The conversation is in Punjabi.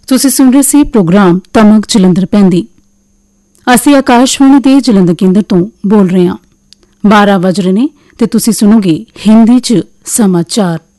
ਤੁਸੀਂ ਸੁਣ ਰਹੇ ਸੀ ਪ੍ਰੋਗਰਾਮ ਤਮਕ ਜਲੰਧਰ ਪੈਂਦੀ। ਅਸੀਂ ਆਕਾਸ਼ਵਾਣੀ ਦੇ ਜਲੰਧਰ ਕੇਂਦਰ ਤੋਂ ਬੋਲ ਰਹੇ ਹਾਂ। 12 ਵਜ ਰਹੇ ਨੇ ਤੇ ਤੁਸੀਂ ਸੁਣੋਗੇ ਹਿੰਦੀ 'ਚ ਸਮਾਚਾਰ।